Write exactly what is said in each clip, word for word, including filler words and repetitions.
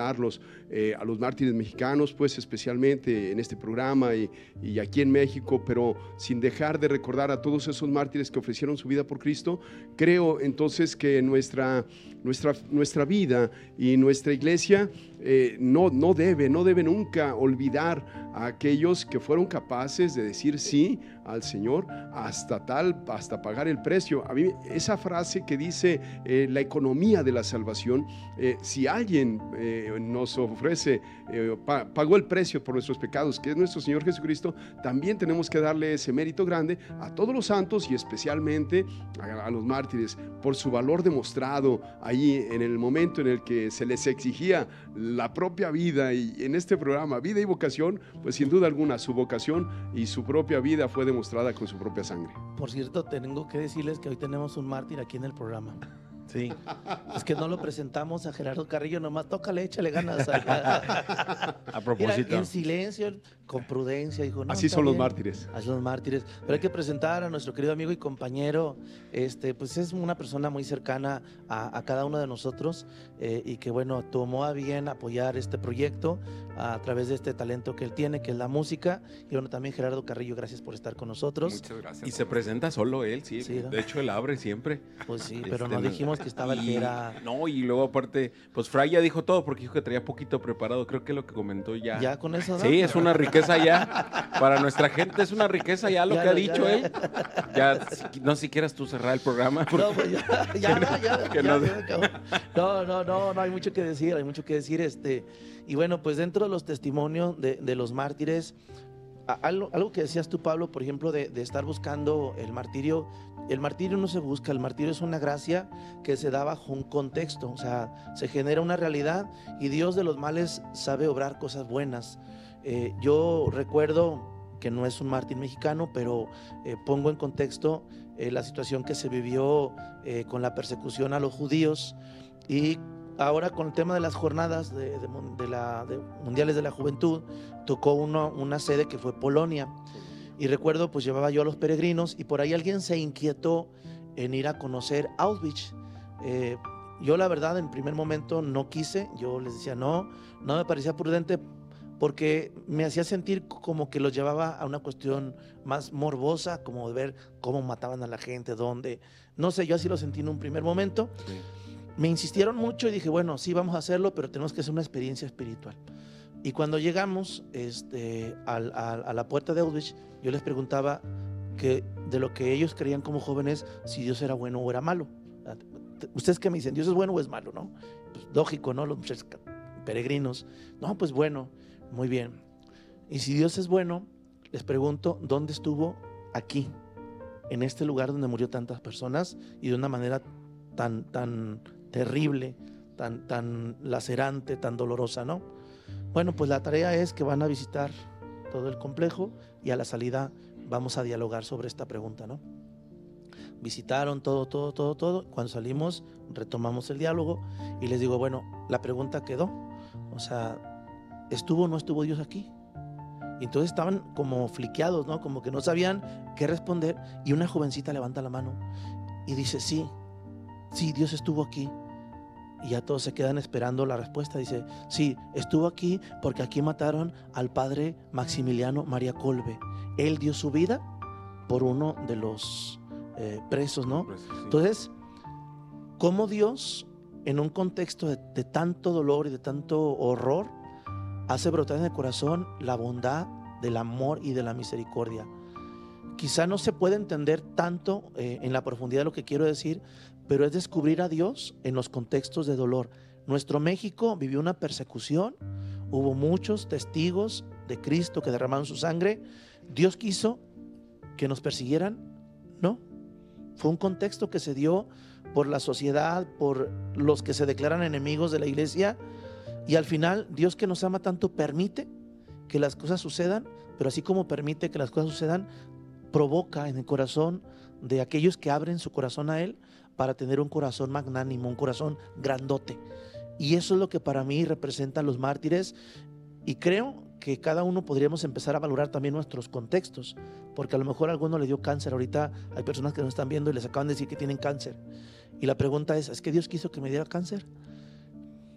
recordarlos, eh, a los mártires mexicanos, pues especialmente en este programa y, y aquí en México, pero sin dejar de recordar a todos esos mártires que ofrecieron su vida por Cristo. Creo entonces que nuestra, nuestra, nuestra vida y nuestra iglesia eh, no, no debe, no debe nunca olvidar a aquellos que fueron capaces de decir sí al Señor hasta tal, hasta pagar el precio. A mí esa frase que dice eh, la economía de la salvación, eh, si alguien eh, nos ofrece, eh, pa, pagó el precio por nuestros pecados, que es nuestro Señor Jesucristo, también tenemos que darle ese mérito grande a todos los santos y especialmente a, a los mártires por su valor demostrado ahí en el momento en el que se les exigía la propia vida. Y en este programa Vida y Vocación, pues sin duda alguna su vocación y su propia vida fue demostrada con su propia sangre. Por cierto, tengo que decirles que hoy tenemos un mártir aquí en el programa. Sí, es que no lo presentamos a Gerardo Carrillo, nomás tócale, échale ganas. A propósito. Mira, en silencio, con prudencia, dijo, no, así son bien. Los mártires. Así son los mártires. Pero hay que presentar a nuestro querido amigo y compañero, este, pues es una persona muy cercana a, a cada uno de nosotros eh, y que bueno, tomó a bien apoyar este proyecto a, a través de este talento que él tiene, que es la música. Y bueno, también Gerardo Carrillo, gracias por estar con nosotros. Muchas gracias. Y se presenta solo él, sí. sí ¿no? De hecho, él abre siempre. Pues sí, pero este, no dijimos que estaba el que era... No, y luego aparte, pues Fray ya dijo todo porque dijo que traía poquito preparado. Creo que lo que comentó ya. Ya con eso, ¿no? Sí, es una riqueza ya. Para nuestra gente es una riqueza ya lo ya, que ha dicho ya, él. Ya, si, no si quieras tú cerrar el programa. No, pues ya, ya, no, ya, ya, no, no, no, no, no hay mucho que decir, hay mucho que decir. Este, y bueno, pues dentro de los testimonios de, de los mártires, algo, algo que decías tú, Pablo, por ejemplo, de, de estar buscando el martirio. El martirio no se busca, el martirio es una gracia que se da bajo un contexto, o sea, se genera una realidad y Dios de los males sabe obrar cosas buenas. Eh, yo recuerdo que no es un mártir mexicano, pero eh, pongo en contexto eh, la situación que se vivió eh, con la persecución a los judíos y ahora con el tema de las jornadas de, de, de la, de mundiales de la juventud, tocó uno, una sede que fue Polonia. Y recuerdo, pues llevaba yo a los peregrinos y por ahí alguien se inquietó en ir a conocer Auschwitz. Eh, yo la verdad en primer momento no quise, yo les decía no, no me parecía prudente porque me hacía sentir como que los llevaba a una cuestión más morbosa, como de ver cómo mataban a la gente, dónde, no sé, yo así lo sentí en un primer momento. Sí. Me insistieron mucho y dije, bueno, sí vamos a hacerlo, pero tenemos que hacer una experiencia espiritual. Y cuando llegamos este, al, a, a la puerta de Auschwitz, yo les preguntaba que de lo que ellos creían como jóvenes, si Dios era bueno o era malo. ¿Ustedes qué me dicen? ¿Dios es bueno o es malo? ¿No? Pues, lógico, ¿no? Los peregrinos. No, pues bueno, muy bien. Y si Dios es bueno, les pregunto, ¿dónde estuvo aquí? En este lugar donde murió tantas personas y de una manera tan, tan terrible, tan, tan lacerante, tan dolorosa, ¿no? Bueno, pues la tarea es que van a visitar todo el complejo y a la salida vamos a dialogar sobre esta pregunta, ¿no? Visitaron todo, todo, todo, todo. Cuando salimos, retomamos el diálogo y les digo, bueno, la pregunta quedó. O sea, ¿estuvo o no estuvo Dios aquí? Y entonces estaban como fliqueados, ¿no? Como que no sabían qué responder. Y una jovencita levanta la mano y dice, sí, sí, Dios estuvo aquí. Y ya todos se quedan esperando la respuesta. Dice, sí, estuvo aquí porque aquí mataron al padre Maximiliano María Kolbe. Él dio su vida por uno de los eh, presos, ¿no? Entonces, ¿cómo Dios, en un contexto de, de tanto dolor y de tanto horror, hace brotar en el corazón la bondad del amor y de la misericordia? Quizá no se puede entender tanto eh, en la profundidad de lo que quiero decir, pero es descubrir a Dios en los contextos de dolor. Nuestro México vivió una persecución, hubo muchos testigos de Cristo que derramaron su sangre. ¿Dios quiso que nos persiguieran? No. Fue un contexto que se dio por la sociedad, por los que se declaran enemigos de la iglesia, y al final Dios, que nos ama tanto, permite que las cosas sucedan, pero así como permite que las cosas sucedan, provoca en el corazón de aquellos que abren su corazón a Él para tener un corazón magnánimo, un corazón grandote. Y eso es lo que para mí representan los mártires, y creo que cada uno podríamos empezar a valorar también nuestros contextos, porque a lo mejor a alguno le dio cáncer. Ahorita hay personas que nos están viendo y les acaban de decir que tienen cáncer, y la pregunta es, ¿es que Dios quiso que me diera cáncer?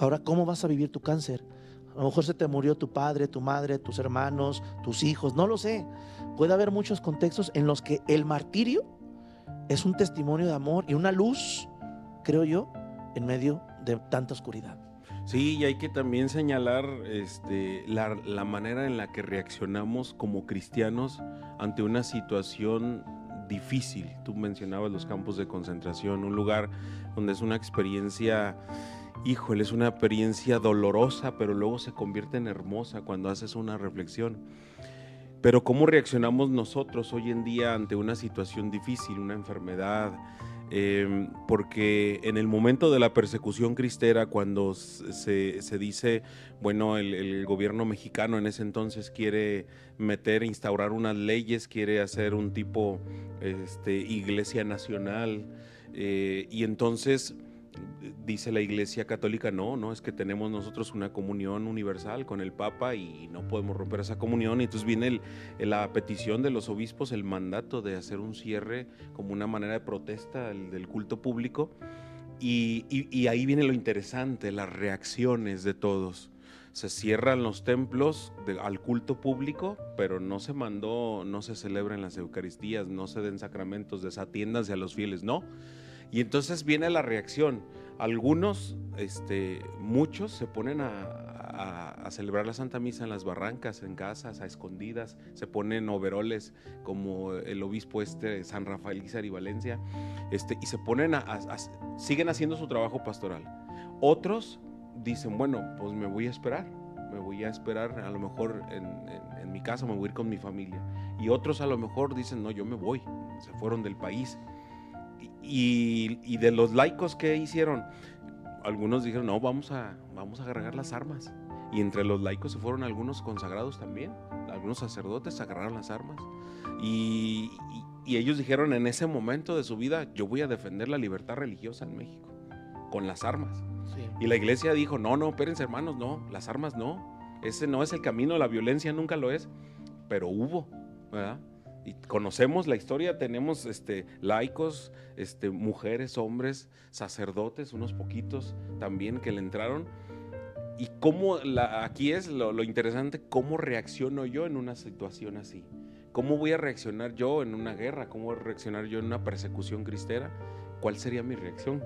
Ahora, ¿cómo vas a vivir tu cáncer? A lo mejor se te murió tu padre, tu madre, tus hermanos, tus hijos, no lo sé. Puede haber muchos contextos en los que el martirio es un testimonio de amor y una luz, creo yo, en medio de tanta oscuridad. Sí, y hay que también señalar este, la, la manera en la que reaccionamos como cristianos ante una situación difícil. Tú mencionabas los campos de concentración, un lugar donde es una experiencia, híjole, es una experiencia dolorosa, pero luego se convierte en hermosa cuando haces una reflexión. Pero ¿cómo reaccionamos nosotros hoy en día ante una situación difícil, una enfermedad? Eh, porque en el momento de la persecución cristera, cuando se, se dice, bueno, el, el gobierno mexicano en ese entonces quiere meter, instaurar unas leyes, quiere hacer un tipo este, iglesia nacional, eh, y entonces dice la Iglesia Católica, no, no, es que tenemos nosotros una comunión universal con el Papa y no podemos romper esa comunión. Y entonces viene el, la petición de los obispos, el mandato de hacer un cierre como una manera de protesta del, del culto público. Y, y, y ahí viene lo interesante, las reacciones de todos. Se cierran los templos de, al culto público, pero no se mandó, no se celebran las Eucaristías, no se den sacramentos, desatiéndanse a los fieles, no. Y entonces viene la reacción. Algunos, este, muchos se ponen a, a, a celebrar la Santa Misa en las barrancas, en casas, a escondidas, se ponen overoles como el obispo este, San Rafael Guizar y Valencia, este, y se ponen a, a, a, siguen haciendo su trabajo pastoral. Otros dicen, bueno, pues me voy a esperar, me voy a esperar, a lo mejor en, en, en mi casa me voy a ir con mi familia. Y otros a lo mejor dicen, no, yo me voy, se fueron del país. Y, y de los laicos, ¿qué hicieron? Algunos dijeron, no, vamos a, vamos a agarrar las armas. Y entre los laicos se fueron algunos consagrados también, algunos sacerdotes agarraron las armas. Y, y, y ellos dijeron en ese momento de su vida, yo voy a defender la libertad religiosa en México, con las armas. Sí. Y la iglesia dijo, no, no, espérense hermanos, no, las armas no. Ese no es el camino, la violencia nunca lo es, pero hubo, ¿verdad? Y conocemos la historia, tenemos este, laicos, este, mujeres, hombres, sacerdotes, unos poquitos también que le entraron. Y cómo, la, aquí es lo, lo interesante, cómo reacciono yo en una situación así. ¿Cómo voy a reaccionar yo en una guerra? ¿Cómo voy a reaccionar yo en una persecución cristera? ¿Cuál sería mi reacción?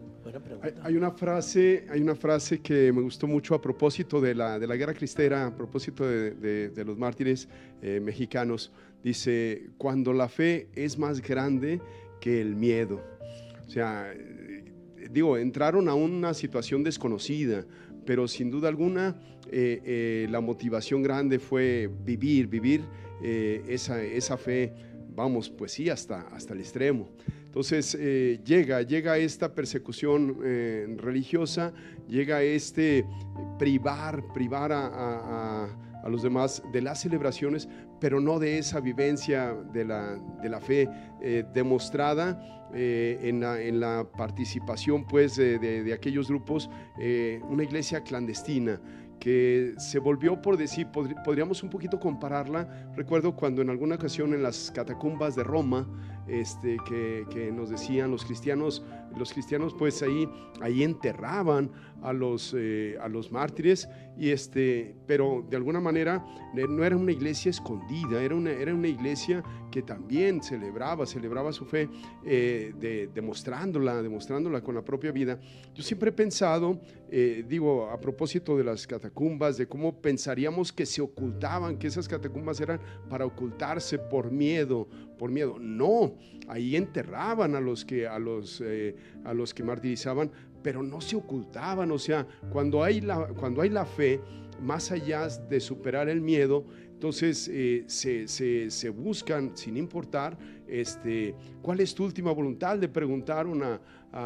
Hay, hay, una frase, hay una frase que me gustó mucho a propósito de la, de la guerra cristera, a propósito de, de, de los mártires eh, mexicanos. Dice, cuando la fe es más grande que el miedo. O sea, digo, entraron a una situación desconocida, pero sin duda alguna eh, eh, la motivación grande fue vivir, vivir eh, esa, esa fe, vamos, pues sí, hasta, hasta el extremo. Entonces eh, llega, llega esta persecución eh, religiosa, llega este privar, privar a, a, a los demás de las celebraciones, pero no de esa vivencia de la, de la fe eh, demostrada eh, en, la, en la participación pues, de, de, de aquellos grupos, eh, una iglesia clandestina que se volvió, por decir, podríamos un poquito compararla. Recuerdo cuando en alguna ocasión en las catacumbas de Roma, este, que, que nos decían los cristianos, los cristianos pues ahí, ahí enterraban a los, eh, a los mártires, y este, pero de alguna manera no era una iglesia escondida, era una, era una iglesia que también celebraba, celebraba su fe, eh, de, demostrándola, demostrándola con la propia vida. Yo siempre he pensado, eh, digo, a propósito de las catacumbas, de cómo pensaríamos que se ocultaban, que esas catacumbas eran para ocultarse por miedo, por miedo. No, ahí enterraban a los que, a los, eh, a los que martirizaban, pero no se ocultaban. O sea, cuando hay la, cuando hay la fe, más allá de superar el miedo, entonces eh, se, se, se buscan, sin importar este, cuál es tu última voluntad. Le preguntaron a,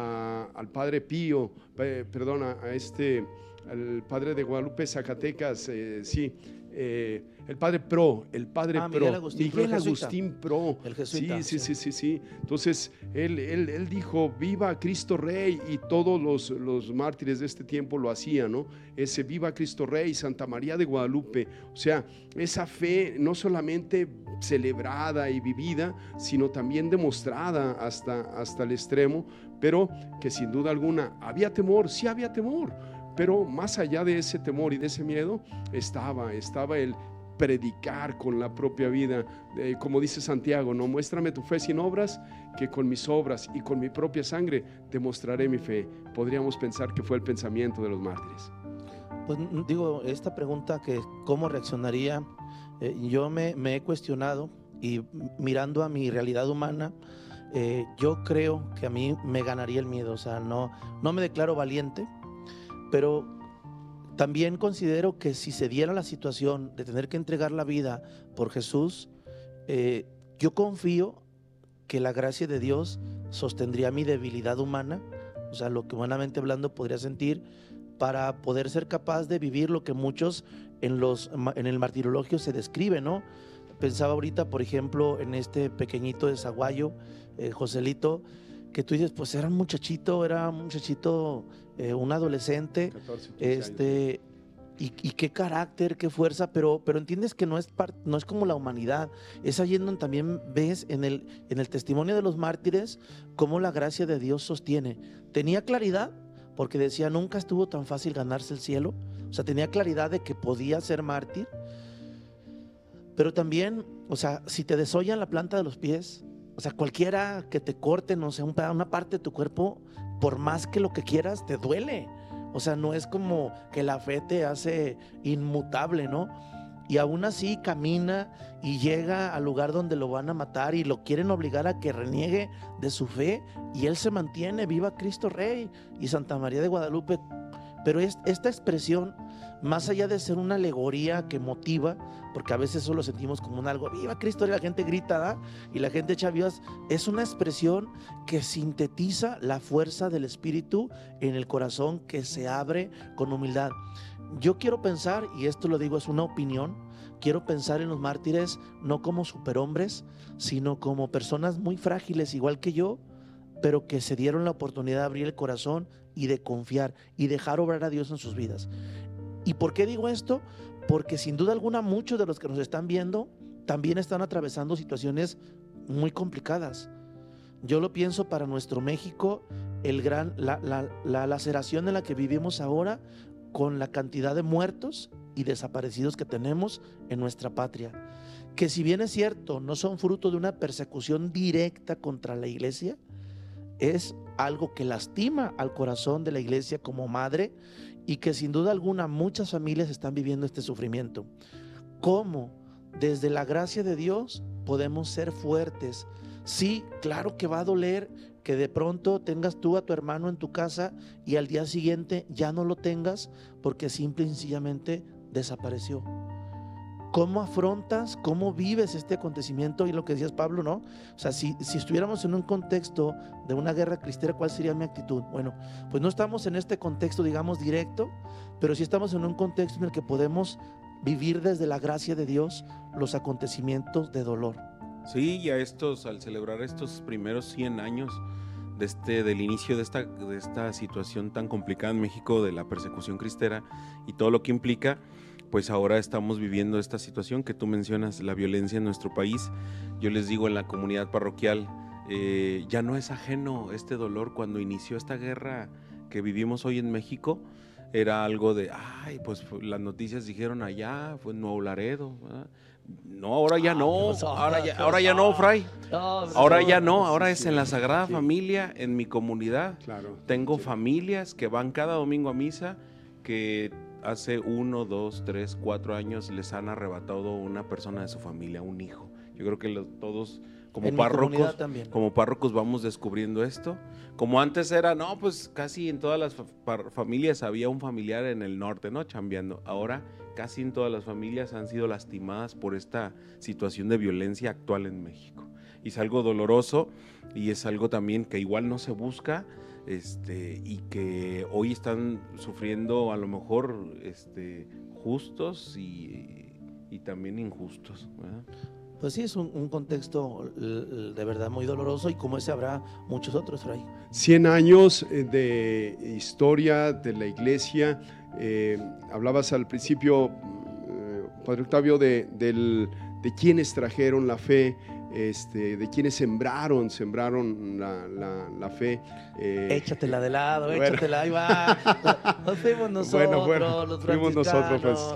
a, al Padre Pío, eh, perdón, a, a este, al Padre de Guadalupe, Zacatecas, eh, sí, eh, el Padre Pro, el Padre ah, Pro, Miguel Agustín, Miguel Pro, Agustín Pro, el jesuita, sí, sí, sí, sí, sí. Entonces él, él, él dijo, viva Cristo Rey, y todos los, los mártires de este tiempo lo hacían, ¿no? Ese viva Cristo Rey, Santa María de Guadalupe. O sea, esa fe no solamente celebrada y vivida, sino también demostrada hasta, hasta el extremo, pero que sin duda alguna había temor, sí había temor. pero más allá de ese temor y de ese miedo, estaba, estaba el predicar con la propia vida, eh, como dice Santiago, no, muéstrame tu fe sin obras, que con mis obras y con mi propia sangre te mostraré mi fe. Podríamos pensar que fue el pensamiento de los mártires. Pues digo, esta pregunta que cómo reaccionaría, eh, yo me, me he cuestionado, y mirando a mi realidad humana, eh, yo creo que a mí me ganaría el miedo. O sea, no, no me declaro valiente, pero también considero que si se diera la situación de tener que entregar la vida por Jesús, eh, yo confío que la gracia de Dios sostendría mi debilidad humana, o sea, lo que humanamente hablando podría sentir, para poder ser capaz de vivir lo que muchos en, los, en el martirologio se describe, ¿no? Pensaba ahorita, por ejemplo, en este pequeñito de Zaguayo, eh, Joselito, que tú dices, pues era un muchachito, era un muchachito, eh, un adolescente, catorce, quince este, y, y qué carácter, qué fuerza, pero, pero entiendes que no es, part, no es como la humanidad. Es allí donde también ves en el, en el testimonio de los mártires cómo la gracia de Dios sostiene. Tenía claridad, porque decía, nunca estuvo tan fácil ganarse el cielo. O sea, tenía claridad de que podía ser mártir. Pero también, o sea, si te desollan la planta de los pies, o sea, cualquiera que te corte, no sé, una parte de tu cuerpo, por más que lo que quieras, te duele. O sea, no es como que la fe te hace inmutable, ¿no? Y aún así camina y llega al lugar donde lo van a matar y lo quieren obligar a que reniegue de su fe, y él se mantiene, viva Cristo Rey y Santa María de Guadalupe. Pero es, esta expresión, más allá de ser una alegoría que motiva, porque a veces eso lo sentimos como un algo, viva Cristo, y la gente grita, ¿da? Y la gente echa vivas, es una expresión que sintetiza la fuerza del Espíritu en el corazón que se abre con humildad. Yo quiero pensar, y esto lo digo, es una opinión, quiero pensar en los mártires no como superhombres, sino como personas muy frágiles, igual que yo, pero que se dieron la oportunidad de abrir el corazón y de confiar y dejar obrar a Dios en sus vidas. ¿Y por qué digo esto? Porque sin duda alguna muchos de los que nos están viendo también están atravesando situaciones muy complicadas. Yo lo pienso para nuestro México, el gran, la, la, la laceración en la que vivimos ahora, con la cantidad de muertos y desaparecidos que tenemos en nuestra patria, que si bien es cierto, no son fruto de una persecución directa contra la iglesia, es algo que lastima al corazón de la iglesia como madre, y que sin duda alguna muchas familias están viviendo este sufrimiento. ¿Cómo desde la gracia de Dios podemos ser fuertes? Sí, claro que va a doler que de pronto tengas tú a tu hermano en tu casa y al día siguiente ya no lo tengas porque simple y sencillamente desapareció. ¿Cómo afrontas, cómo vives este acontecimiento? Y lo que decías, Pablo, ¿no? O sea, si, si estuviéramos en un contexto de una guerra cristera, ¿cuál sería mi actitud? Bueno, pues no estamos en este contexto, digamos, directo, pero sí estamos en un contexto en el que podemos vivir desde la gracia de Dios los acontecimientos de dolor. Sí, y a estos, al celebrar estos primeros cien años de este, del inicio de esta, de esta situación tan complicada en México, de la persecución cristera y todo lo que implica, pues ahora estamos viviendo esta situación que tú mencionas, la violencia en nuestro país. Yo les digo, en la comunidad parroquial, eh, ya no es ajeno este dolor. Cuando inició esta guerra que vivimos hoy en México, era algo de, ay, pues las noticias dijeron allá, fue en Nuevo Laredo, ¿verdad? No, ahora ya no, ahora ya, ahora ya no, Fray. Ahora ya no, ahora es en la Sagrada Familia, en mi comunidad. Claro. Tengo familias que van cada domingo a misa, que hace uno, dos, tres, cuatro años les han arrebatado una persona de su familia, un hijo. Yo creo que lo, todos como párrocos, como párrocos vamos descubriendo esto. Como antes era, no, pues casi en todas las fa- familias había un familiar en el norte, ¿no? Chambeando. Ahora casi en todas las familias han sido lastimadas por esta situación de violencia actual en México. Y es algo doloroso y es algo también que igual no se busca. Este, y que hoy están sufriendo a lo mejor este, justos y, y también injustos, ¿verdad? Pues sí, es un, un contexto de verdad muy doloroso, y como ese habrá muchos otros, Fray. Cien años de historia de la iglesia. Eh, hablabas al principio, eh, Padre Octavio, de, del, de quienes trajeron la fe. este, de quienes sembraron, sembraron la, la, la fe. Eh, échatela de lado, bueno. échatela, ahí va. Nos fuimos nosotros, bueno, bueno, los fuimos nosotros, pues.